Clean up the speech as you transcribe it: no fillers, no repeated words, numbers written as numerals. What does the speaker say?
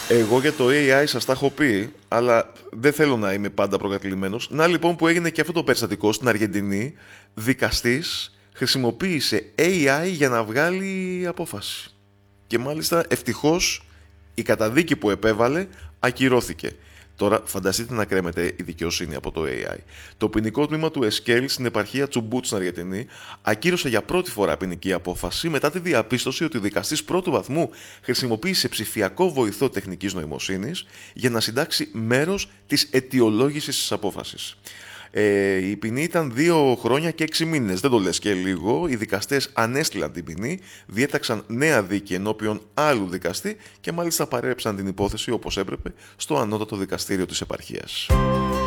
Εγώ για το AI σας τα έχω πει, αλλά δεν θέλω να είμαι πάντα προκατηλημένος. Να λοιπόν που έγινε και αυτό το περιστατικό στην Αργεντινή, δικαστής χρησιμοποίησε AI για να βγάλει απόφαση. Και μάλιστα ευτυχώς η καταδίκη που επέβαλε ακυρώθηκε. Τώρα φανταστείτε να κρέμεται η δικαιοσύνη από το AI. Το ποινικό τμήμα του Εσκέλ στην επαρχία Τσουμπούτ στην Αργεντινή ακύρωσε για πρώτη φορά ποινική απόφαση μετά τη διαπίστωση ότι ο δικαστής πρώτου βαθμού χρησιμοποίησε ψηφιακό βοηθό τεχνικής νοημοσύνης για να συντάξει μέρος της αιτιολόγησης της απόφασης. Η ποινή ήταν 2 χρόνια και 6 μήνες. Δεν το λες και λίγο. Οι δικαστές ανέστηλαν την ποινή, διέταξαν νέα δίκη ενώπιον άλλου δικαστή και μάλιστα παρέπεψαν την υπόθεση όπως έπρεπε στο ανώτατο δικαστήριο της επαρχίας.